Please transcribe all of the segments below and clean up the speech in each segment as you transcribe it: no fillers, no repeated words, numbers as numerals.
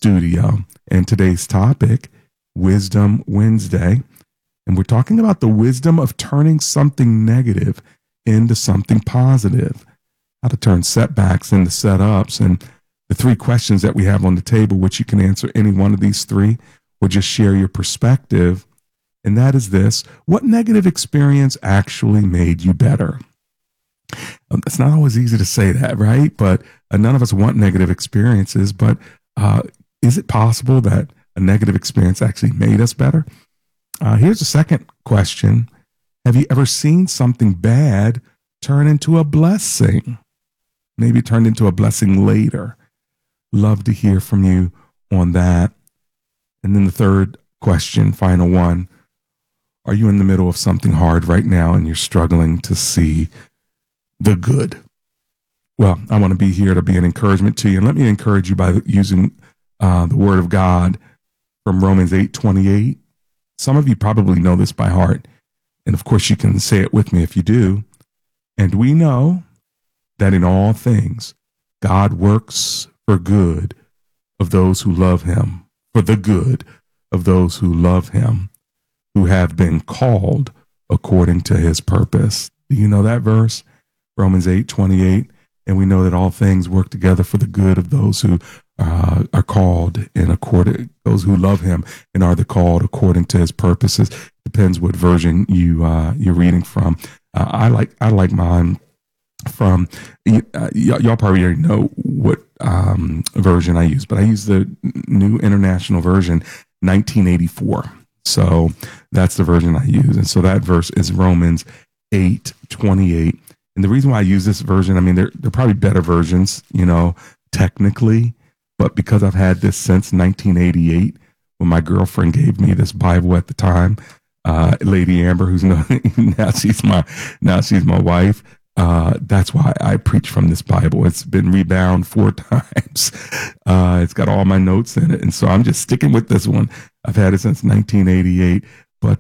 studio. And today's topic, Wisdom Wednesday. And we're talking about the wisdom of turning something negative into something positive, how to turn setbacks into setups, and the three questions that we have on the table, which you can answer any one of these three or just share your perspective. And that is this: what negative experience actually made you better? It's not always easy to say that, right? But none of us want negative experiences. But is it possible that a negative experience actually made us better? Here's the second question. Have you ever seen something bad turn into a blessing? Maybe turned into a blessing later. Love to hear from you on that. And then the third question, final one. Are you in the middle of something hard right now and you're struggling to see the good? Well, I want to be here to be an encouragement to you. And let me encourage you by using the word of God from Romans 8:28. Some of you probably know this by heart. And of course, you can say it with me if you do. And we know that in all things, God works for good of those who love him, for the good of those who love him, who have been called according to his purpose. Do you know that verse? Romans 8:28. And we know that all things work together for the good of those who are called and according, those who love him and are the called according to his purposes. Depends what version you're reading from. I like mine from, y'all probably already know what version I use, but I use the New International Version, 1984. So that's the version I use. And so that verse is Romans 8:28. And the reason why I use this version, I mean, there are probably better versions, technically, but because I've had this since 1988, when my girlfriend gave me this Bible at the time, Lady Amber, who's now she's my wife. That's why I preach from this Bible. It's been rebound 4 times. It's got all my notes in it. And so I'm just sticking with this one. I've had it since 1988. But,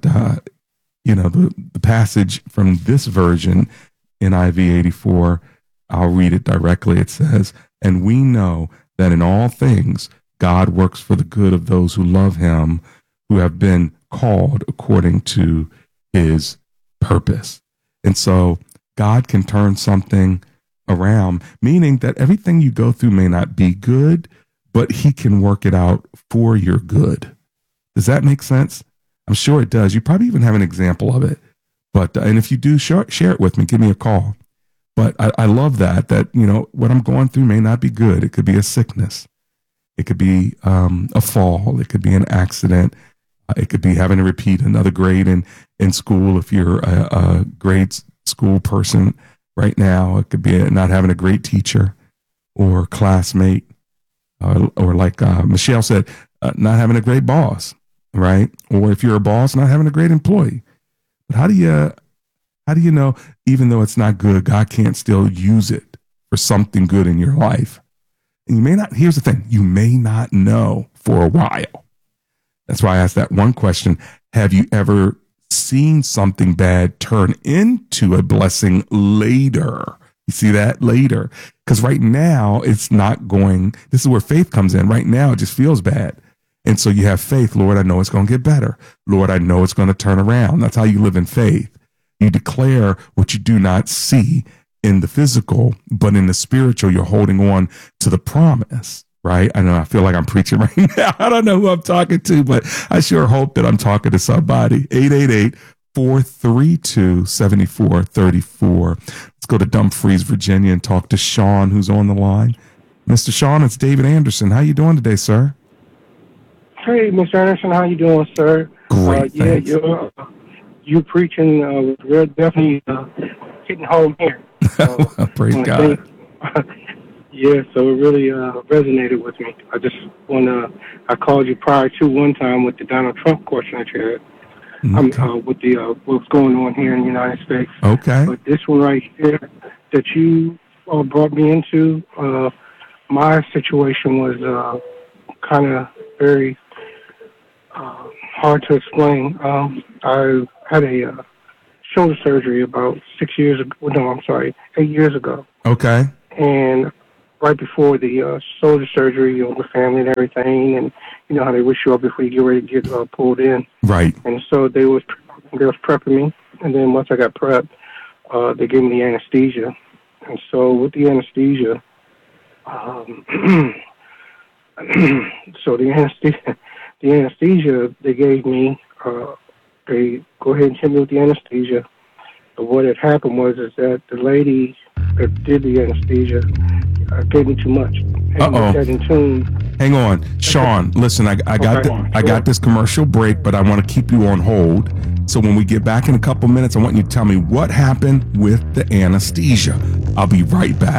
the passage from this version, NIV 84, I'll read it directly. It says, "And we know that in all things, God works for the good of those who love him, who have been called according to his purpose." And so God can turn something around, meaning that everything you go through may not be good, but he can work it out for your good. Does that make sense? I'm sure it does. You probably even have an example of it. But, and if you do, share it with me, give me a call. But I love that, what I'm going through may not be good. It could be a sickness. It could be a fall. It could be an accident. It could be having to repeat another grade in school if you're a grade school person right now. It could be not having a great teacher or classmate, or like Michelle said, not having a great boss, right? Or if you're a boss, not having a great employee. But how do you know, even though it's not good, God can't still use it for something good in your life? And here's the thing, you may not know for a while. That's why I asked that one question. Have you ever seen something bad turn into a blessing later? You see that? Later. Because right now it's not going, this is where faith comes in. Right now it just feels bad. And so you have faith. Lord, I know it's going to get better. Lord, I know it's going to turn around. That's how you live in faith. You declare what you do not see in the physical, but in the spiritual, you're holding on to the promise, right? I know I feel like I'm preaching right now. I don't know who I'm talking to, but I sure hope that I'm talking to somebody. 888-432-7434. Let's go to Dumfries, Virginia, and talk to Sean, who's on the line. Mr. Sean, it's David Anderson. How you doing today, sir? Hey, Mr. Anderson, how you doing, sir? Great, you're preaching, we're definitely hitting home here. So, praise God. Yeah, so it really resonated with me. I just I called you prior to one time with the Donald Trump question that you had. Okay. With the what's going on here in the United States. Okay. But this one right here that you brought me into, my situation was kind of very hard to explain. I had a shoulder surgery about 8 years ago. Okay. And right before the shoulder surgery, with family and everything, and you know how they wish you up before you get ready to get pulled in. Right. And so they was prepping me, and then once I got prepped, they gave me the anesthesia. And so with the anesthesia, so the anesthesia they gave me, they go ahead and hit me with the anesthesia. But what had happened was that the lady that did the anesthesia gave me too much. Uh-oh. Hang on, Sean. Listen, I got this commercial break, but I want to keep you on hold. So when we get back in a couple minutes, I want you to tell me what happened with the anesthesia. I'll be right back.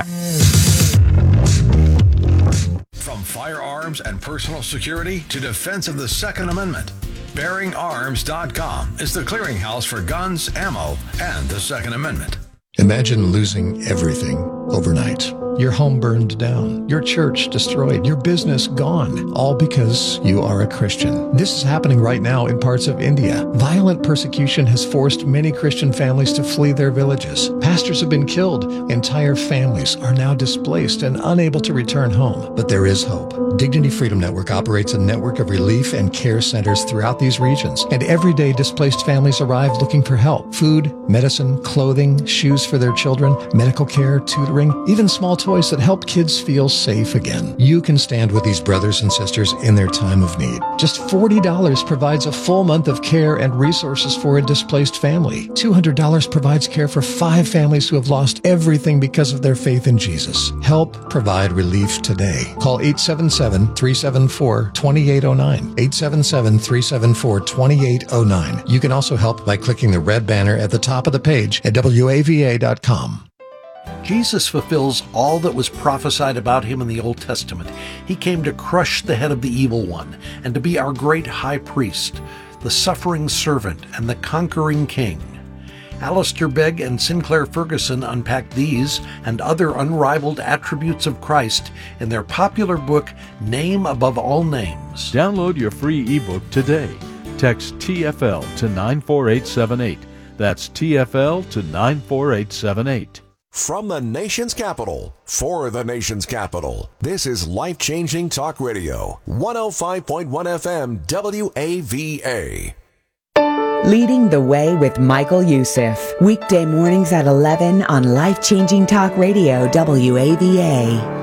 From firearms and personal security to defense of the Second Amendment, BearingArms.com is the clearinghouse for guns, ammo, and the Second Amendment. Imagine losing everything overnight. Your home burned down, your church destroyed, your business gone, all because you are a Christian. This is happening right now in parts of India. Violent persecution has forced many Christian families to flee their villages. Pastors have been killed. Entire families are now displaced and unable to return home. But there is hope. Dignity Freedom Network operates a network of relief and care centers throughout these regions. And every day displaced families arrive looking for help. Food, medicine, clothing, shoes for their children, medical care, tutoring, even small toys that help kids feel safe again. You can stand with these brothers and sisters in their time of need. Just $40 provides a full month of care and resources for a displaced family. $200 provides care for 5 families who have lost everything because of their faith in Jesus. Help provide relief today. Call 877-374-2809. 877-374-2809. You can also help by clicking the red banner at the top of the page at WAVA.com. Jesus fulfills all that was prophesied about him in the Old Testament. He came to crush the head of the evil one and to be our great high priest, the suffering servant and the conquering king. Alistair Begg and Sinclair Ferguson unpack these and other unrivaled attributes of Christ in their popular book, Name Above All Names. Download your free ebook today. Text TFL to 94878. That's TFL to 94878. From the nation's capital, for the nation's capital, this is Life-Changing Talk Radio, 105.1 FM WAVA. Leading the Way with Michael Youssef. Weekday mornings at 11 on Life-Changing Talk Radio WAVA.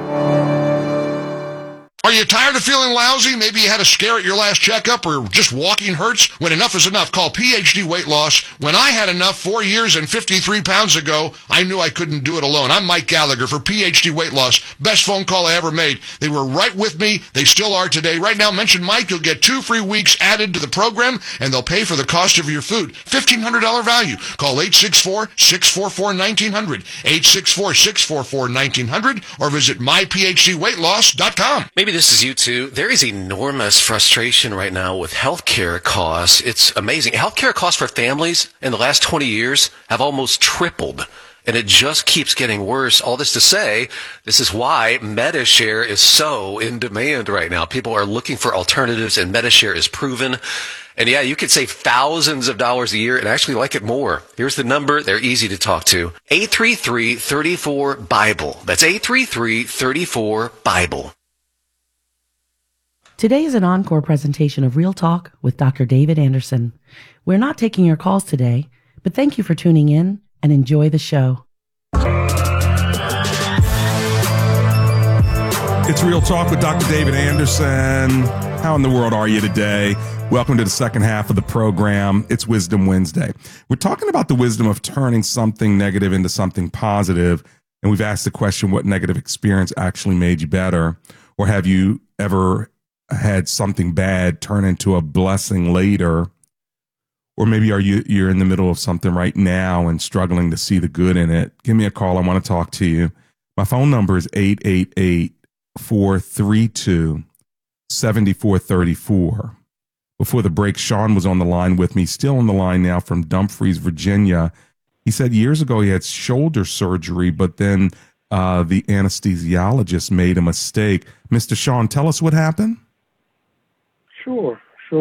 Are you tired of feeling lousy? Maybe you had a scare at your last checkup or just walking hurts? When enough is enough, call PhD Weight Loss. When I had enough 4 years and 53 pounds ago, I knew I couldn't do it alone. I'm Mike Gallagher for PhD Weight Loss. Best phone call I ever made. They were right with me. They still are today. Right now, mention Mike. You'll get 2 free weeks added to the program, and they'll pay for the cost of your food. $1,500 value. Call 864-644-1900, 864-644-1900, or visit myphdweightloss.com. Maybe this is you too. There is enormous frustration right now with healthcare costs. It's amazing. Healthcare costs for families in the last 20 years have almost tripled, and it just keeps getting worse. All this to say, this is why Medi-Share is so in demand right now. People are looking for alternatives, and Medi-Share is proven. And yeah, you could save thousands of dollars a year and actually like it more. Here's the number. They're easy to talk to. 833-34-BIBLE. That's 833-34-BIBLE. Today is an encore presentation of Real Talk with Dr. David Anderson. We're not taking your calls today, but thank you for tuning in and enjoy the show. It's Real Talk with Dr. David Anderson. How in the world are you today? Welcome to the second half of the program. It's Wisdom Wednesday. We're talking about the wisdom of turning something negative into something positive, and we've asked the question, what negative experience actually made you better? Or have you ever had something bad turn into a blessing later? Or maybe you're in the middle of something right now and struggling to see the good in it. Give me a call. I want to talk to you. My phone number is 888-432-7434. Before the break, Sean was on the line with me, still on the line now, from Dumfries, Virginia. He said years ago he had shoulder surgery, but then the anesthesiologist made a mistake. Mr. Sean, tell us what happened. Sure.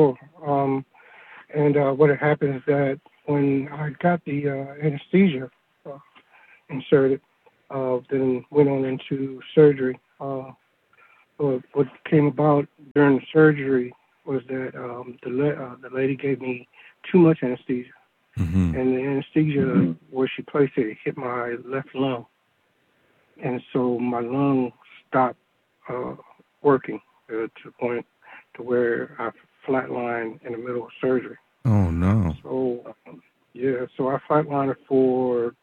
And what had happened is that when I got the anesthesia inserted, then went on into surgery. what came about during the surgery was that the lady gave me too much anesthesia. Mm-hmm. And the anesthesia where she placed it hit my left lung. And so my lung stopped working to the point to where I flatlined in the middle of surgery. Oh, no. So, so I flatlined for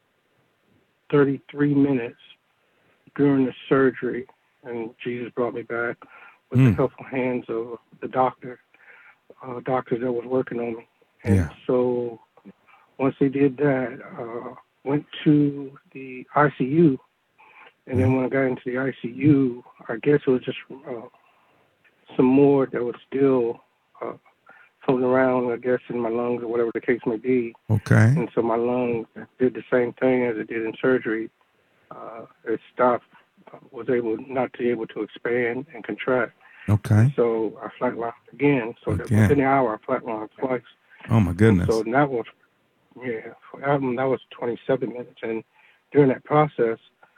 33 minutes during the surgery, and Jesus brought me back with the helpful hands of the doctors that was working on me. And so once they did that, went to the ICU, and then when I got into the ICU, I guess it was just some more that was still floating around, I guess, in my lungs or whatever the case may be. Okay. And so my lungs did the same thing as it did in surgery. It stopped, was not able to expand and contract. Okay. So I flatlined again. So that within the hour, I flatlined twice. Oh, my goodness. And so that was, that was 27 minutes. And during that process,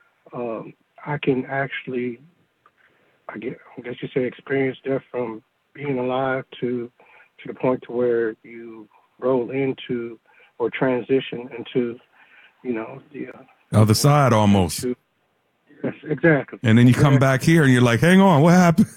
I can actually, I guess you say, experience death from being alive to the point to where you roll into or transition into, the other side almost. Yes, exactly. And then you come back here and you're like, hang on, what happened?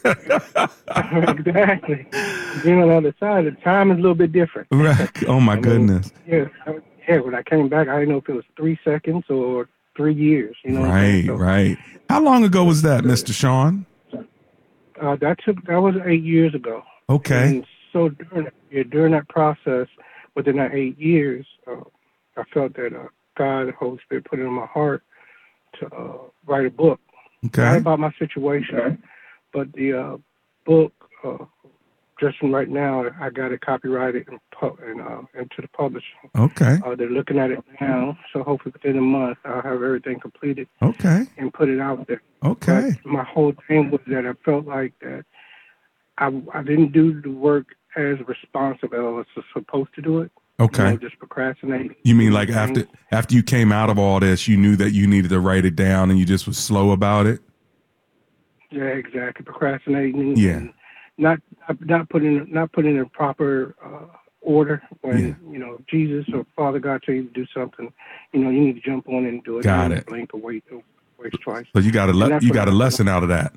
Exactly. Being on the other side, the time is a little bit different. Right. Oh, my goodness. When I came back, I didn't know if it was 3 seconds or 3 years. Right. How long ago was that, Mr. Sean? That was 8 years ago. Okay. And so during that process, within that 8 years, I felt that God, the Holy Spirit, put it in my heart to write a book. Okay. Not about my situation, but the book. Just right now, I got it copyrighted and into the publishing. Okay. They're looking at it now, so hopefully within a month I'll have everything completed. Okay. And put it out there. Okay. But my whole thing was that I felt like that I didn't do the work as responsive as I was supposed to do it. Okay. Just procrastinating. You mean like after you came out of all this, you knew that you needed to write it down and you just was slow about it? Yeah, exactly. Procrastinating. Yeah. And not putting in proper order when Jesus or Father God tell you to do something, you need to jump on and do it. Got it. Blink or waste twice. So you got a lesson out of that.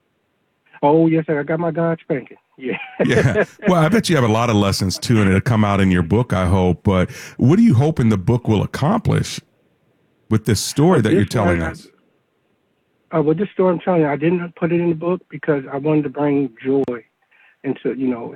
Oh yes, I got my God spanking. Yeah. Yeah. Well, I bet you have a lot of lessons too, and it'll come out in your book, I hope. But what are you hoping the book will accomplish with this story that you're telling us? With this story I'm telling you, I didn't put it in the book because I wanted to bring joy into,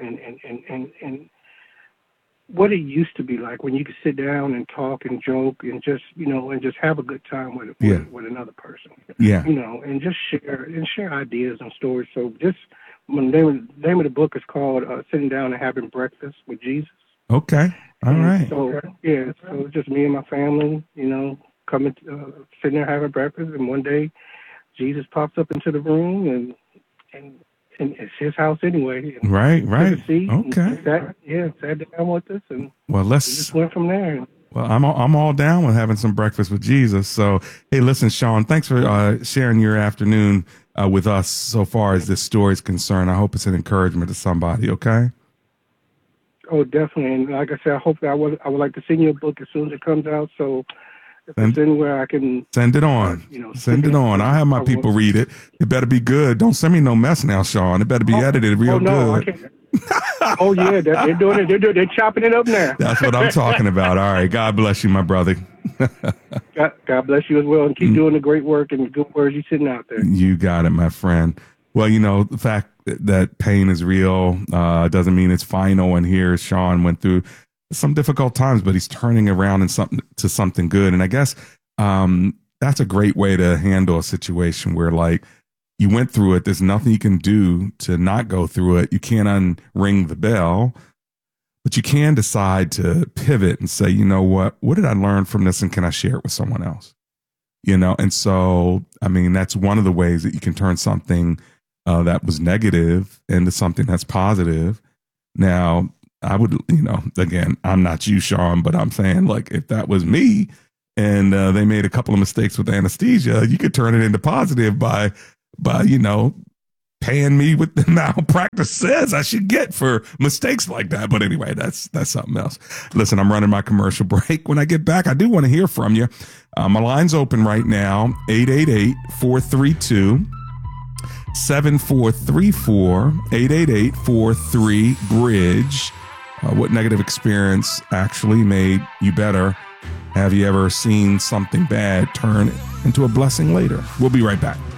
and what it used to be like when you could sit down and talk and joke and just, and just have a good time with another person. Yeah. And just share ideas and stories. So just when the name of the book is called Sitting Down and Having Breakfast with Jesus. Okay. All right. So it's just me and my family, coming, sitting there having breakfast, and one day Jesus pops up into the room, and it's his house anyway. And right. Okay. Sat down with us, and we just went from there. Well, I'm all down with having some breakfast with Jesus. So, hey, listen, Sean, thanks for sharing your afternoon with us so far as this story is concerned. I hope it's an encouragement to somebody. Okay. Oh, definitely. And like I said, I hope that I would like to send you a book as soon as it comes out. So if it's anywhere I can send it on. Send it on. I'll have my people read it. It better be good. Don't send me no mess now, Sean. It better be edited real good. I can't. Oh yeah, they're doing it. They're chopping it up now. That's what I'm talking about. All right. God bless you, my brother. God bless you as well, and keep doing the great work and the good words you're sitting out there. You got it, my friend. Well, the fact that pain is real doesn't mean it's final. And here Sean went through some difficult times, but he's turning around to something good. And I guess that's a great way to handle a situation where, like, you went through it. There's nothing you can do to not go through it. You can't unring the bell, but you can decide to pivot and say, you know what did I learn from this? And can I share it with someone else? And so, I mean, that's one of the ways that you can turn something that was negative into something that's positive. Now, I would, again, I'm not you, Sean, but I'm saying, like, if that was me and they made a couple of mistakes with anesthesia, you could turn it into positive by by, you know, paying me with the malpractice says I should get for mistakes like that. But anyway, that's something else. Listen, I'm running my commercial break. When I get back, I do want to hear from you. My line's open right now, 888-432-7434, 888-43-BRIDGE. What negative experience actually made you better? Have you ever seen something bad turn into a blessing later? We'll be right back.